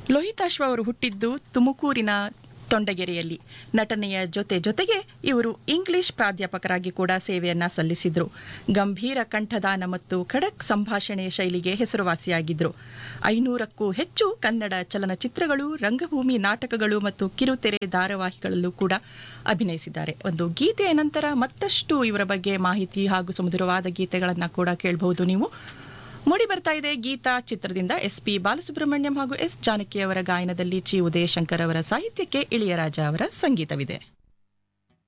ಲೋಹಿತಾಶ್ವ ಅವರು ಹುಟ್ಟಿದ್ದು ತುಮಕೂರಿನ ತೊಂಡಗೆರೆಯಲ್ಲಿ. ನಟನೆಯ ಜೊತೆಗೆ ಇವರು ಇಂಗ್ಲಿಷ್ ಪ್ರಾಧ್ಯಾಪಕರಾಗಿ ಕೂಡ ಸೇವೆಯನ್ನ ಸಲ್ಲಿಸಿದ್ರು. ಗಂಭೀರ ಕಂಠದಾನ ಮತ್ತು ಖಡಕ್ ಸಂಭಾಷಣೆ ಶೈಲಿಗೆ ಹೆಸರುವಾಸಿಯಾಗಿದ್ರು. 500ಕ್ಕೂ ಹೆಚ್ಚು ಕನ್ನಡ ಚಲನಚಿತ್ರಗಳು, ರಂಗಭೂಮಿ ನಾಟಕಗಳು ಮತ್ತು ಕಿರುತೆರೆ ಧಾರಾವಾಹಿಗಳಲ್ಲೂ ಕೂಡ ಅಭಿನಯಿಸಿದ್ದಾರೆ. ಒಂದು ಗೀತೆಯ ನಂತರ ಮತ್ತಷ್ಟು ಇವರ ಬಗ್ಗೆ ಮಾಹಿತಿ ಹಾಗೂ ಸುಮಧುರವಾದ ಗೀತೆಗಳನ್ನ ಕೂಡ ಕೇಳಬಹುದು ನೀವು. ಮೂಡಿ ಬರ್ತಾ ಇದೆ ಗೀತಾ ಚಿತ್ರದಿಂದ SP ಬಾಲಸುಬ್ರಹ್ಮಣ್ಯಂ ಹಾಗೂ S ಜಾನಕಿ ಅವರ ಗಾಯನದಲ್ಲಿ ಚಿ ಉದಯಶಂಕರ್ ಅವರ ಸಾಹಿತ್ಯಕ್ಕೆ ಇಳಿಯರಾಜ ಅವರ ಸಂಗೀತವಿದೆ.